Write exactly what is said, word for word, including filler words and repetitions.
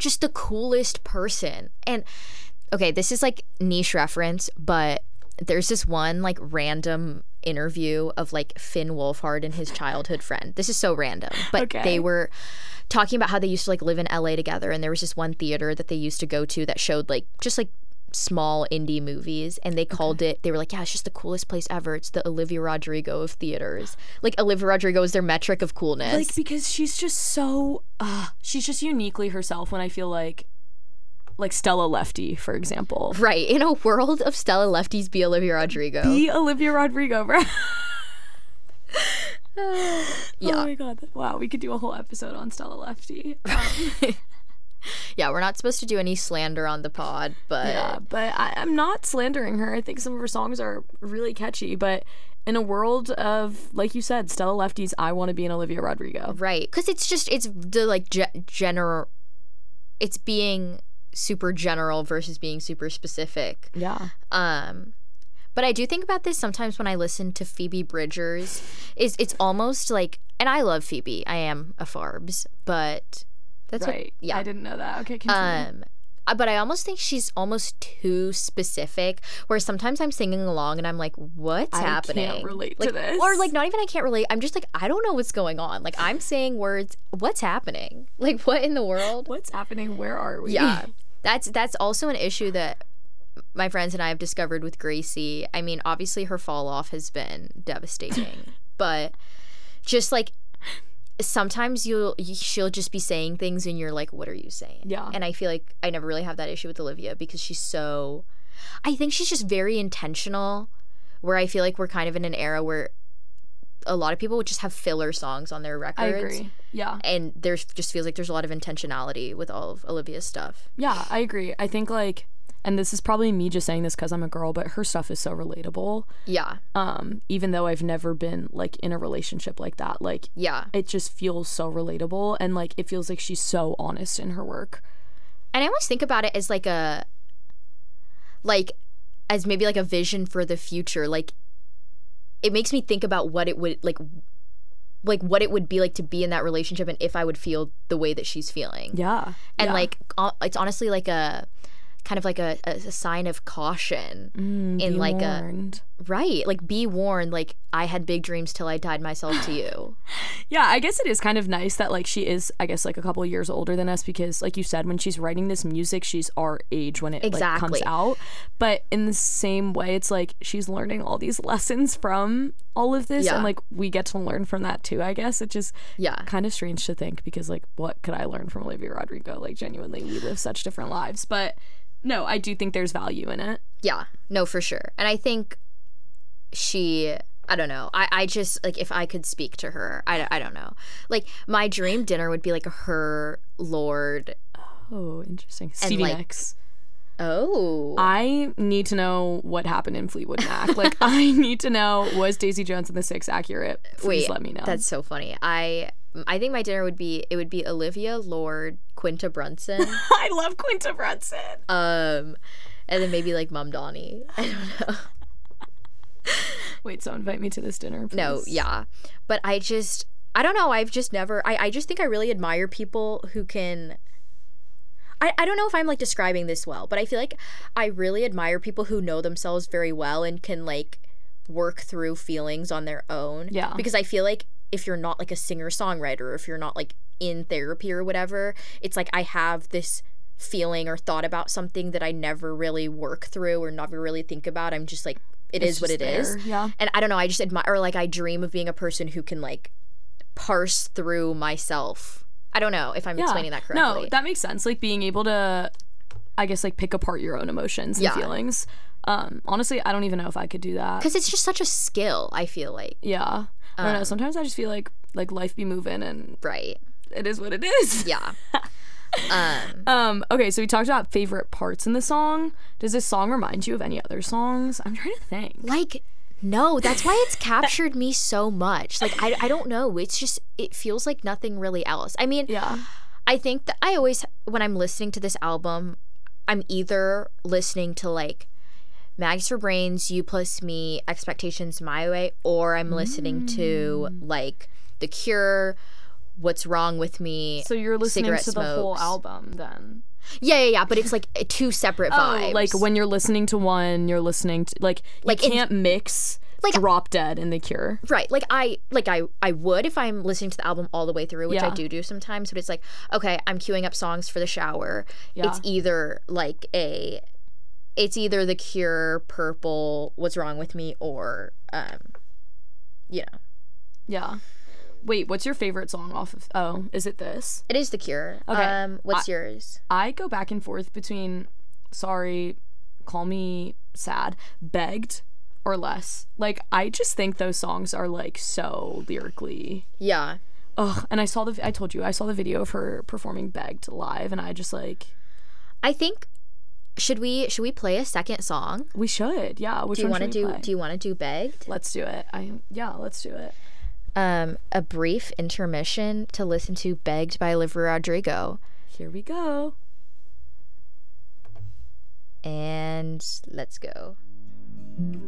just the coolest person. And okay, this is like niche reference, but there's this one like random interview of like Finn Wolfhard and his childhood friend. This is so random, but Okay. they were talking about how they used to like live in L A together, and there was this one theater that they used to go to that showed like just like small indie movies, and they called it, they were like, yeah, it's just the coolest place ever. It's the Olivia Rodrigo of theaters. Like Olivia Rodrigo is their metric of coolness. Like, because she's just so uh she's just uniquely herself. When I feel like like Stella Lefty, for example. Right. In a world of Stella Lefties, be Olivia Rodrigo. Be Olivia Rodrigo, bro. Yeah. Oh my god. Wow, we could do a whole episode on Stella Lefty. Um, Yeah, we're not supposed to do any slander on the pod, but yeah, but I, I'm not slandering her. I think some of her songs are really catchy, but in a world of, like you said, Stella Lefty's I Want to Be an Olivia Rodrigo. right. Because it's just, it's the like ge- general, it's being super general versus being super specific. Yeah. Um, but I do think about this sometimes when I listen to Phoebe Bridgers. Is it's almost like, and I love Phoebe. I am a Farbs, but that's Right. what, yeah. I didn't know that. Okay, continue. Um, uh, but I almost think she's almost too specific. Where sometimes I'm singing along and I'm like, "What's I happening?" can't relate like, to this. or like not even I can't relate. I'm just like I don't know what's going on. Like I'm saying words. What's happening? Like what in the world? What's happening? Where are we? Yeah, that's that's also an issue that my friends and I have discovered with Gracie. I mean, obviously her fall off has been devastating, but just like sometimes you'll she'll just be saying things and you're like, what are you saying? Yeah. And I feel like I never really have that issue with Olivia because she's so, I think she's just very intentional, where I feel like we're kind of in an era where a lot of people would just have filler songs on their records. I agree. Yeah. And there's just feels like there's a lot of intentionality with all of Olivia's stuff. Yeah, I agree. I think like, and this is probably me just saying this because I'm a girl, but her stuff is so relatable. Yeah. Um, even though I've never been like in a relationship like that, like Yeah. it just feels so relatable, and like it feels like she's so honest in her work. And I almost think about it as like a, like, as maybe like a vision for the future. Like, it makes me think about what it would, like, like what it would be like to be in that relationship and if I would feel the way that she's feeling. Yeah. And yeah. like, uh, it's honestly like a, kind of like a, a, a sign of caution Mm, in be like warned. a, right, like be warned, like I had big dreams till I tied myself to you. Yeah, I guess it is kind of nice that like she is, I guess, like a couple of years older than us, because like you said, when she's writing this music, she's our age when it Exactly. like, comes out. But in the same way, it's like she's learning all these lessons from all of this, Yeah. and like we get to learn from that too, I guess. It's just Yeah. kind of strange to think, because like what could I learn from Olivia Rodrigo? Like genuinely, we live such different lives. But no, I do think there's value in it. Yeah, no, for sure. And I think she, I don't know. I, I just, like, if I could speak to her, I, I don't know. Like, my dream dinner would be, like, her, Lorde. Oh, interesting. Stevie like- Nicks. Oh. I need to know what happened in Fleetwood Mac. Like, I need to know, was Daisy Jones and the Six accurate? Please Wait, let me know. That's so funny. I I think my dinner would be, it would be Olivia, Lorde, Quinta Brunson, I love Quinta Brunson. um, and then maybe, like, Mum Donnie. I don't know. Wait, so invite me to this dinner, please. No, yeah. But I just, I don't know. I've just never, I, I just think I really admire people who can, I, I don't know if I'm like describing this well, but I feel like I really admire people who know themselves very well and can like work through feelings on their own. Yeah. Because I feel like if you're not like a singer-songwriter, or if you're not like in therapy or whatever, it's like I have this feeling or thought about something that I never really work through or never really think about. I'm just like, it It's is what just it is. there, yeah. And I don't know, I just admire, or like I dream of being a person who can like parse through myself. I don't know if I'm explaining that correctly. No, that makes sense. Like being able to, I guess, like pick apart your own emotions and Yeah. feelings. Um, honestly, I don't even know if I could do that. Because it's just such a skill, I feel like. Yeah. I don't know. Um, Sometimes I just feel like like life be moving, and Right. it is what it is. Yeah. um, Um, okay, so we talked about favorite parts in the song. Does this song remind you of any other songs? I'm trying to think. like, no, that's why it's captured me so much. Like, I, I don't know. It's just, it feels like nothing really else. I mean, Yeah. I think that I always, when I'm listening to this album, I'm either listening to like Mags for Brains, You Plus Me, Expectations My Way, or I'm listening to like The Cure, What's Wrong with Me. So you're listening Cigarette to the whole Smokes. album then? Yeah, yeah, yeah. But it's like two separate vibes. Oh, like when you're listening to one, you're listening to like you Like, in- can't mix Like- Drop Dead and The Cure. Right, like I like I I would if I'm listening to the album all the way through, which I Yeah. do do sometimes. But it's like, okay, I'm queuing up songs for the shower. Yeah. It's either like a, it's either The Cure, Purple, What's Wrong with Me, or um, you know, Yeah. Wait, what's your favorite song off of? Oh, is it this? it is The Cure. Okay. Um, what's yours? I go back and forth between Sorry, Call Me Sad, Begged, or Less. Like, I just think those songs are like so lyrically. Yeah, Ugh. And I saw the I told you I saw the video of her performing Begged live, and I just like I think should we should we play a second song? we should. Yeah. Which Do you one want to should we do? play? Do you want to do Begged? Let's do it. I yeah. Let's do it. Um, a brief intermission to listen to Begged by Olivia Rodrigo, Here we go. and let's go.